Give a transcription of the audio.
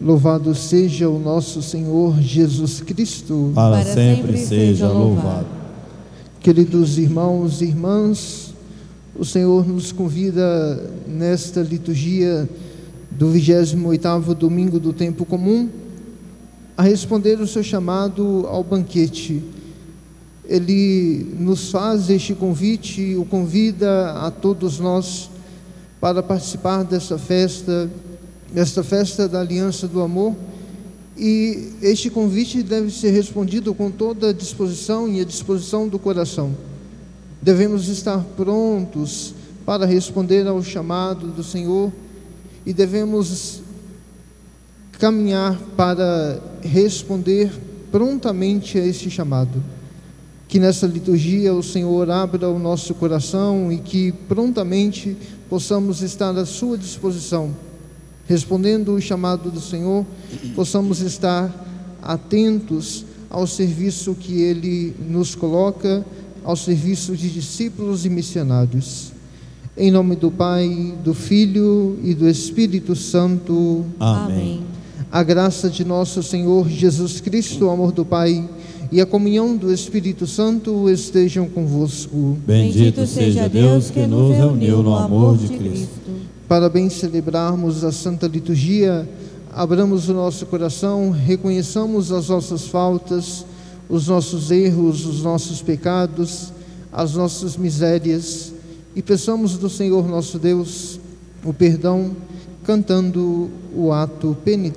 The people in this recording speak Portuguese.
Louvado seja o nosso Senhor Jesus Cristo. Para sempre seja louvado. Queridos irmãos e irmãs, o Senhor nos convida nesta liturgia do 28º domingo do tempo comum a responder o seu chamado ao banquete. Ele nos faz este convite, o convida a todos nós para participar desta festa da Aliança do Amor, e este convite deve ser respondido com toda a disposição e a disposição do coração. Devemos estar prontos para responder ao chamado do Senhor e devemos caminhar para responder prontamente a este chamado. Que nessa liturgia o Senhor abra o nosso coração e que prontamente possamos estar à sua disposição. Respondendo o chamado do Senhor, possamos estar atentos ao serviço que Ele nos coloca, ao serviço de discípulos e missionários. Em nome do Pai, do Filho e do Espírito Santo. Amém. A graça de nosso Senhor Jesus Cristo, o amor do Pai e a comunhão do Espírito Santo estejam convosco. Bendito seja Deus que nos reuniu no amor de Cristo. Para bem celebrarmos a Santa Liturgia, abramos o nosso coração, reconheçamos as nossas faltas, os nossos erros, os nossos pecados, as nossas misérias, e peçamos do Senhor nosso Deus o perdão, cantando o ato penitencial.